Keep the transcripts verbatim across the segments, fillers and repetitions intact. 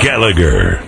Gallagher.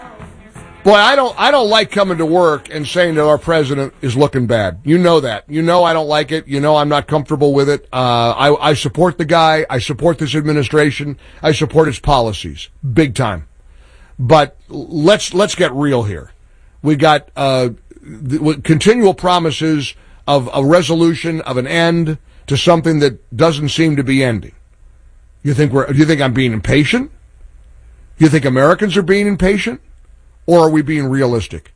Boy, I don't I don't like coming to work and saying that our president is looking bad. You know that. You know I don't like it. You know I'm not comfortable with it. Uh, I, I support the guy. I support this administration. I support its policies. Big time. But let's let's get real here. We got uh, the, continual promises of a resolution, of an end to something that doesn't seem to be ending. You think we're? You think I'm being impatient? You think Americans are being impatient? Or are we being realistic?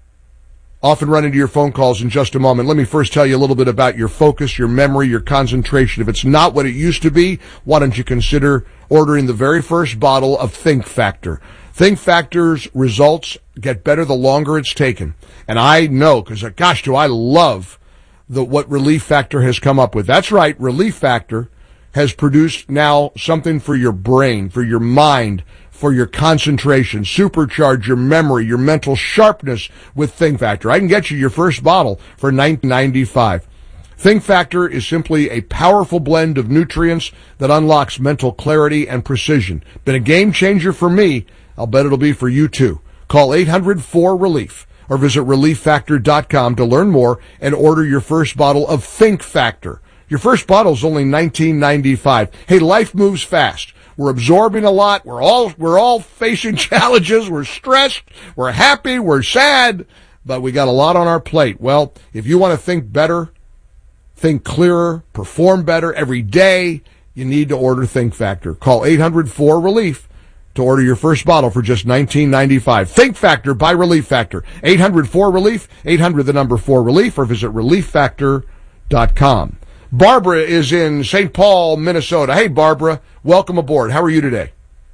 Often run into your phone calls in just a moment. Let me first tell you a little bit about your focus, your memory, your concentration. If it's not what it used to be, why don't you consider ordering the very first bottle of Think Factor? Think Factor's results get better the longer it's taken. And I know, because gosh, do I love the what Relief Factor has come up with. That's right, Relief Factor has produced now something for your brain, for your mind, for your concentration, supercharge your memory, your mental sharpness with Think Factor. I can get you your first bottle for nineteen ninety-five. Think Factor is simply a powerful blend of nutrients that unlocks mental clarity and precision. Been a game changer for me. I'll bet it'll be for you too. Call eight hundred four relief or visit relief factor dot com to learn more and order your first bottle of Think Factor. Your first bottle is only nineteen ninety-five. Hey, life moves fast. We're absorbing a lot. We're all we're all facing challenges. We're stressed. We're happy. We're sad. But we got a lot on our plate. Well, if you want to think better, think clearer, perform better every day, you need to order Think Factor. Call eight hundred four relief to order your first bottle for just nineteen ninety-five. Think Factor by Relief Factor. eight hundred four relief, eight hundred the number four relief, or visit relief factor dot com. Barbara is in Saint Paul, Minnesota. Hey, Barbara, welcome aboard. How are you today?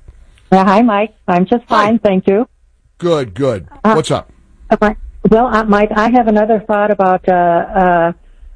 Uh, hi, Mike. I'm just fine, Hi. Thank you. Good, good. Uh, What's up? Uh, well, uh, Mike, I have another thought about uh, uh,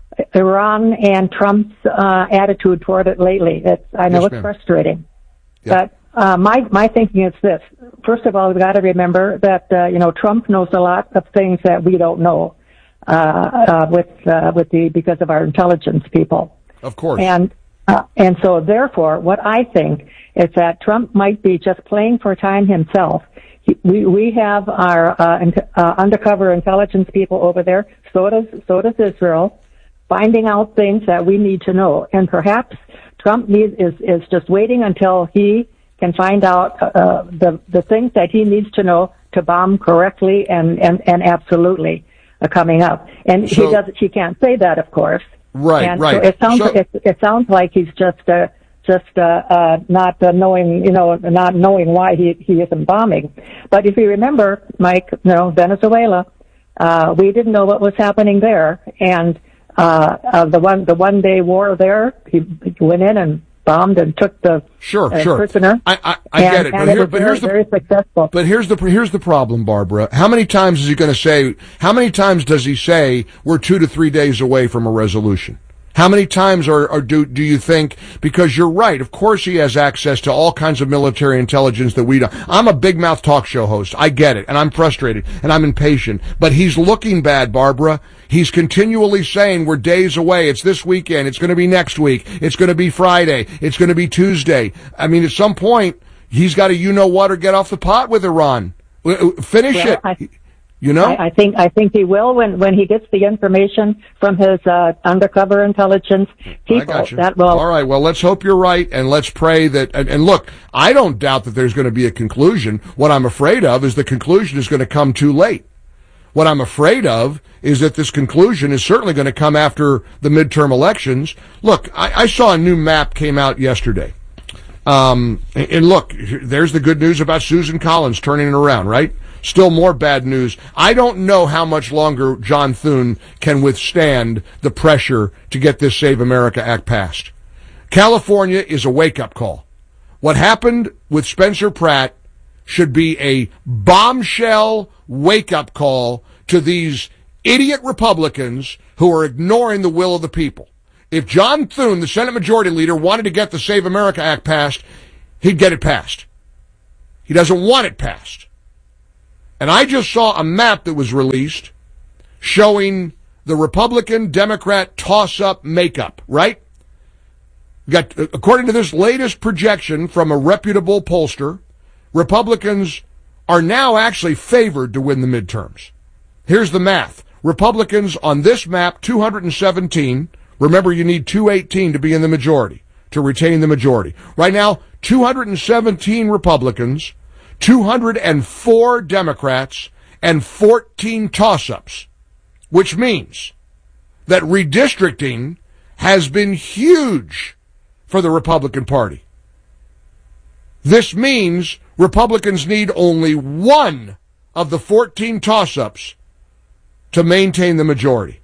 Iran and Trump's uh, attitude toward it lately. It's, I know Yes, it's ma'am. frustrating, Yeah. but uh, my my thinking is this: first of all, we've got to remember that uh, you know Trump knows a lot of things that we don't know. Uh, uh, with uh, with the because of our intelligence people, Of course. and uh, and so therefore, what I think is that Trump might be just playing for time himself. He, we we have our uh, in, uh, undercover intelligence people over there. So does so does Israel, finding out things that we need to know, and perhaps Trump needs is is just waiting until he can find out uh, the the things that he needs to know to bomb correctly and and and absolutely. Coming up, and So- he does. He can't say that, of course. Right, and right. So it sounds. So- it, it sounds like he's just, uh, just uh, uh, not uh, knowing, you know, not knowing why he he isn't bombing. But if you remember, Mike, you know, Venezuela, uh, we didn't know what was happening there, and uh, uh, the one the one day war there, he, he went in and bombed and took the Sure, uh, sure. prisoner. I, I, I and, get it. and But, it here, was but very, here's the very successful. But here's the here's the problem, Barbara. How many times is he going to say? How many times does he say we're two to three days away from a resolution? How many times are, are do do you think? Because you're right. Of course, he has access to all kinds of military intelligence that we don't. I'm a big mouth talk show host. I get it, and I'm frustrated, and I'm impatient. But he's looking bad, Barbara. He's continually saying we're days away. It's this weekend. It's going to be next week. It's going to be Friday. It's going to be Tuesday. I mean, at some point, he's got to you know what or get off the pot with Iran. Finish Well, it. I- You know? I, I think I think he will when, when he gets the information from his uh, undercover intelligence people. I got you. That will. All right. Well, let's hope you're right, and let's pray that. And, and look, I don't doubt that there's going to be a conclusion. What I'm afraid of is the conclusion is going to come too late. What I'm afraid of is that this conclusion is certainly going to come after the midterm elections. Look, I, I saw a new map came out yesterday. Um, and, and look, there's the good news about Susan Collins turning it around, right? Still more bad news. I don't know how much longer John Thune can withstand the pressure to get this Save America Act passed. California is a wake-up call. What happened with Spencer Pratt should be a bombshell wake-up call to these idiot Republicans who are ignoring the will of the people. If John Thune, the Senate Majority Leader, wanted to get the Save America Act passed, he'd get it passed. He doesn't want it passed. And I just saw a map that was released showing the Republican-Democrat toss-up makeup, right? We got, according to this latest projection from a reputable pollster, Republicans are now actually favored to win the midterms. Here's the math. Republicans on this map, two hundred seventeen. Remember, you need two eighteen to be in the majority, to retain the majority. Right now, two hundred seventeen Republicans, two hundred four Democrats, and fourteen toss-ups, which means that redistricting has been huge for the Republican Party. This means Republicans need only one of the fourteen toss-ups to maintain the majority.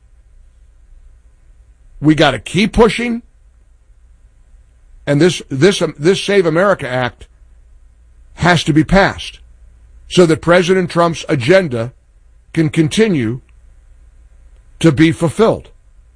We got to keep pushing, and this this um, this Save America Act has to be passed so that President Trump's agenda can continue to be fulfilled.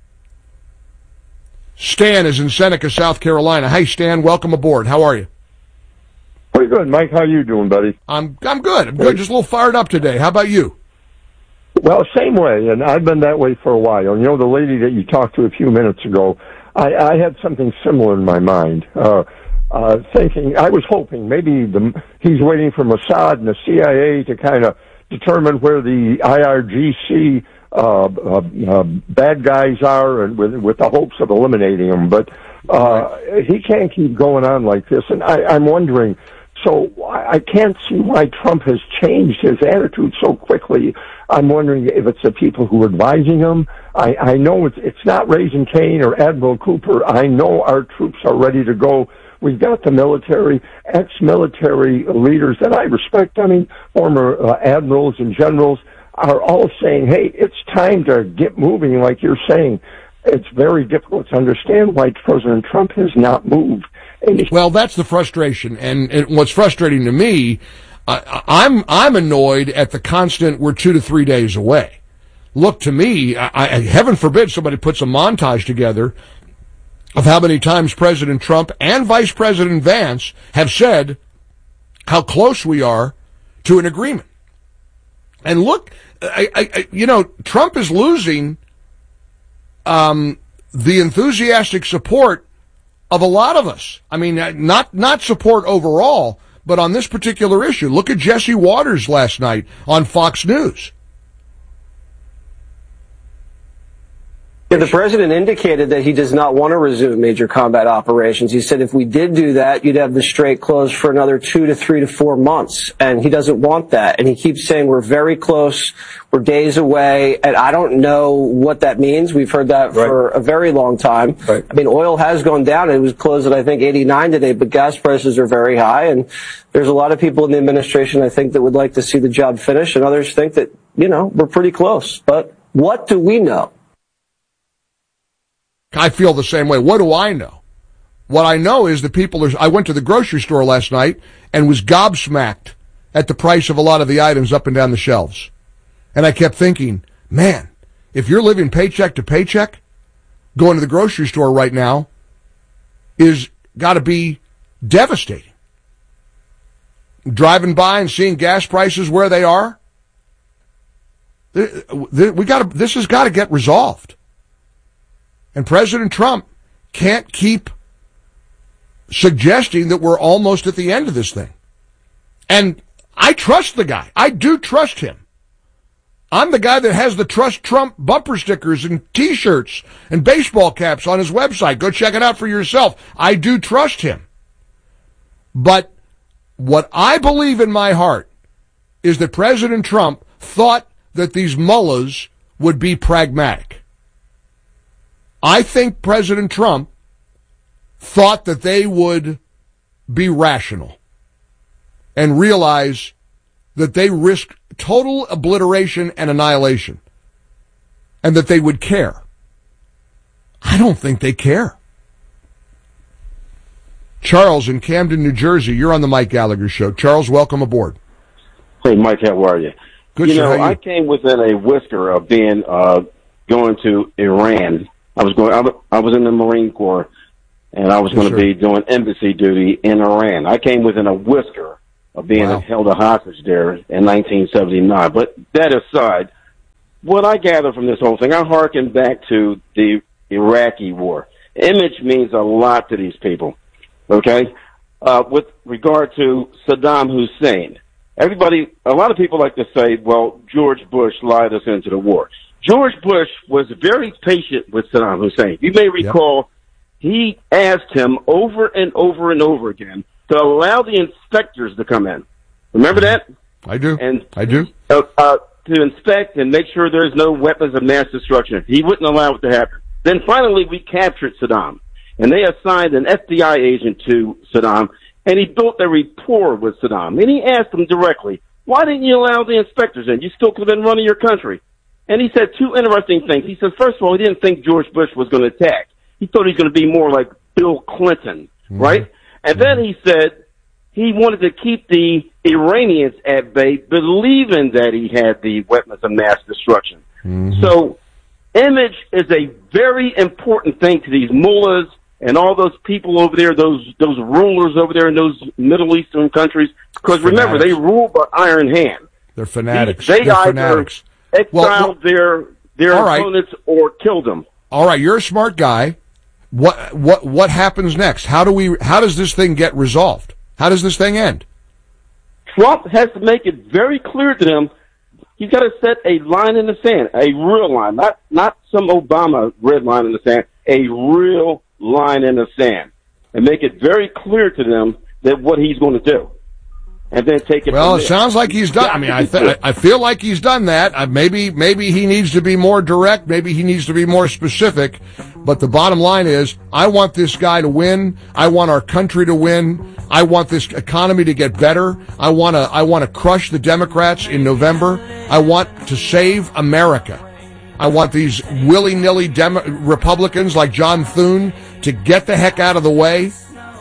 Stan is in Seneca, South Carolina. Hey, Stan, welcome aboard. How are you? Pretty good, Mike. How you doing, buddy? I'm I'm good. I'm good. Just a little fired up today. How about you? Well, same way, and I've been that way for a while. You know, the lady that you talked to a few minutes ago, I, I had something similar in my mind. Uh, uh, thinking, I was hoping maybe the, he's waiting for Mossad and the C I A to kind of determine where the I R G C uh, uh, uh, bad guys are, and with, with the hopes of eliminating them. But uh, he can't keep going on like this, and I, I'm wondering. So I can't see why Trump has changed his attitude so quickly. I'm wondering if it's the people who are advising him. I, I know it's, it's not Raising Cane or Admiral Cooper. I know our troops are ready to go. We've got the military, ex-military leaders that I respect. I mean, former uh, admirals and generals are all saying, hey, it's time to get moving, like you're saying. It's very difficult to understand why President Trump has not moved. Well, that's the frustration, and, and what's frustrating to me, uh, I'm I'm annoyed at the constant we're two to three days away. Look, to me, I, I, heaven forbid somebody puts a montage together of how many times President Trump and Vice President Vance have said how close we are to an agreement. And look, I, I, you know, Trump is losing um, the enthusiastic support of a lot of us. I mean, not not support overall, but on this particular issue. Look at Jesse Waters last night on Fox News. Yeah, the president indicated that he does not want to resume major combat operations. He said if we did do that, you'd have the strait closed for another two to three to four months. And he doesn't want that. And he keeps saying we're very close, we're days away. And I don't know what that means. We've heard that right. for a very long time. Right. I mean, oil has gone down. It was closed at, I think, eighty-nine today, but gas prices are very high. And there's a lot of people in the administration, I think, that would like to see the job finished. And others think that, you know, we're pretty close. But what do we know? I feel the same way. What do I know? What I know is that people are, I went to the grocery store last night and was gobsmacked at the price of a lot of the items up and down the shelves. And I kept thinking, man, if you're living paycheck to paycheck, going to the grocery store right now is got to be devastating. Driving by and seeing gas prices where they are, we got to, this has got to get resolved. And President Trump can't keep suggesting that we're almost at the end of this thing. And I trust the guy. I do trust him. I'm the guy that has the Trust Trump bumper stickers and T-shirts and baseball caps on his website. Go check it out for yourself. I do trust him. But what I believe in my heart is that President Trump thought that these mullahs would be pragmatic. I think President Trump thought that they would be rational and realize that they risk total obliteration and annihilation and that they would care. I don't think they care. Charles in Camden, New Jersey, you're on the Mike Gallagher Show. Charles, welcome aboard. Hey, Mike, how are you? Good, you sir. know, How are you? I came within a whisker of being uh, going to Iran. I was going. I was in the Marine Corps, and I was Yes, going to sir. be doing embassy duty in Iran. I came within a whisker of being Wow. held a hostage there in nineteen seventy-nine. But that aside, what I gather from this whole thing, I hearken back to the Iraqi war. Image means a lot to these people. Okay, uh, with regard to Saddam Hussein. Everybody, a lot of people like to say, well, George Bush lied us into the war. George Bush was very patient with Saddam Hussein. You may recall yep. he asked him over and over and over again to allow the inspectors to come in. Remember that? I do. And I do. Uh, uh, to inspect and make sure there's no weapons of mass destruction. He wouldn't allow it to happen. Then finally we captured Saddam, and they assigned an F B I agent to Saddam, and he built a rapport with Saddam. And he asked him directly, why didn't you allow the inspectors in? You still could have been running your country. And he said two interesting things. He said, first of all, he didn't think George Bush was going to attack. He thought he was going to be more like Bill Clinton, mm-hmm. right? And then he said he wanted to keep the Iranians at bay, believing that he had the weapons of mass destruction. Mm-hmm. So image is a very important thing to these mullahs and all those people over there, those those rulers over there in those Middle Eastern countries. Because remember, they rule by iron hand. They're fanatics. They, they They're either fanatics. exiled well, well, their their right. opponents or killed them. All right, you're a smart guy. What what what happens next? How do we? How does this thing get resolved? How does this thing end? Trump has to make it very clear to them. He's got to set a line in the sand, a real line, not not some Obama red line in the sand, a real line in the sand, and make it very clear to them that what he's going to do, and then take it. Well, from it there. sounds like he's done. I mean, I th- I feel like he's done that. Uh, maybe maybe he needs to be more direct. Maybe he needs to be more specific. But the bottom line is, I want this guy to win. I want our country to win. I want this economy to get better. I want to I want to crush the Democrats in November. I want to save America. I want these willy-nilly Demo- Republicans like John Thune to get the heck out of the way.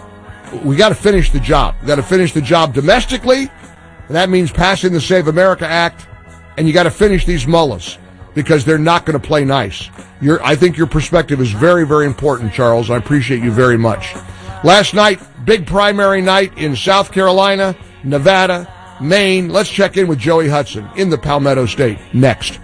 We got to finish the job. We got to finish the job domestically, and that means passing the Save America Act. And you got to finish these mullahs because they're not going to play nice. Your, I think your perspective is very, very important, Charles. I appreciate you very much. Last night, big primary night in South Carolina, Nevada, Maine. Let's check in with Joey Hudson in the Palmetto State next.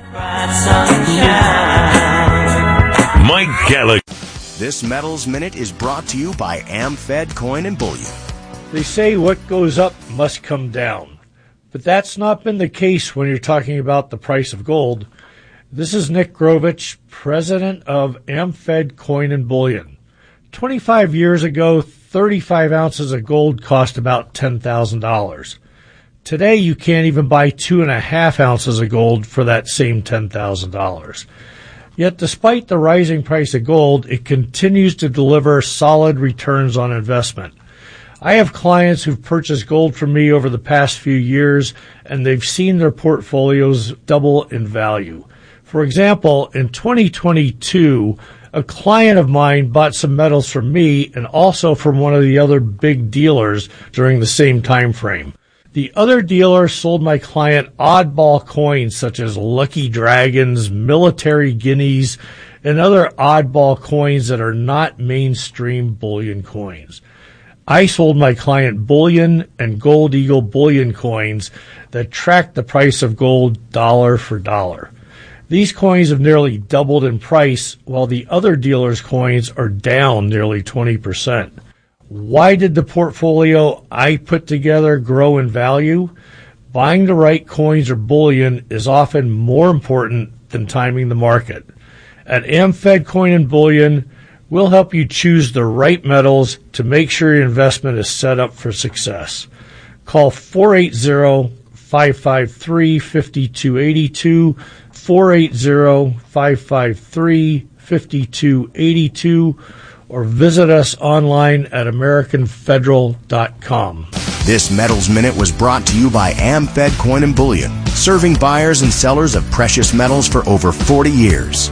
Mike Gallagher. This Metals Minute is brought to you by AmFed Coin and Bullion. They say what goes up must come down, but that's not been the case when you're talking about the price of gold. This is Nick Grovich, president of AmFed Coin and Bullion. twenty-five years ago, thirty-five ounces of gold cost about ten thousand dollars. Today, you can't even buy two and a half ounces of gold for that same ten thousand dollars. Yet, despite the rising price of gold, it continues to deliver solid returns on investment. I have clients who've purchased gold from me over the past few years, and they've seen their portfolios double in value. For example, in twenty twenty-two, a client of mine bought some metals from me and also from one of the other big dealers during the same time frame. The other dealer sold my client oddball coins such as Lucky Dragons, military guineas, and other oddball coins that are not mainstream bullion coins. I sold my client bullion and Gold Eagle bullion coins that track the price of gold dollar for dollar. These coins have nearly doubled in price, while the other dealers' coins are down nearly twenty percent. Why did the portfolio I put together grow in value? Buying the right coins or bullion is often more important than timing the market. At AmFed Coin and Bullion, we'll help you choose the right metals to make sure your investment is set up for success. Call four eight zero, five five three, five two eight two, four eight zero, five five three, five two eight two, or visit us online at american federal dot com. This Metals Minute was brought to you by AmFed Coin and Bullion, serving buyers and sellers of precious metals for over forty years.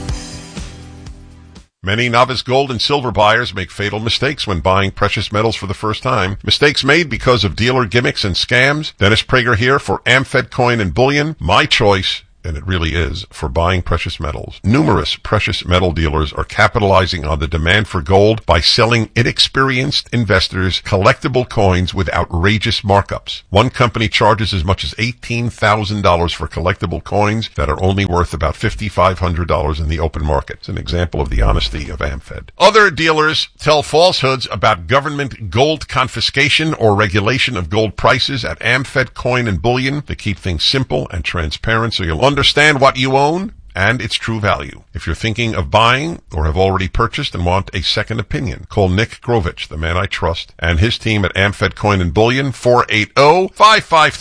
Many novice gold and silver buyers make fatal mistakes when buying precious metals for the first time. Mistakes made because of dealer gimmicks and scams. Dennis Prager here for AmFed Coin and Bullion. My choice. and it really is, for buying precious metals. Numerous precious metal dealers are capitalizing on the demand for gold by selling inexperienced investors collectible coins with outrageous markups. One company charges as much as eighteen thousand dollars for collectible coins that are only worth about five thousand five hundred dollars in the open market. It's an example of the honesty of AmFed. Other dealers tell falsehoods about government gold confiscation or regulation of gold prices at AmFed Coin and Bullion. They keep things simple and transparent so you'll understand what you own and its true value. If you're thinking of buying or have already purchased and want a second opinion, call Nick Grovich, the man I trust, and his team at AmFed Coin and Bullion, four eight zero, five five three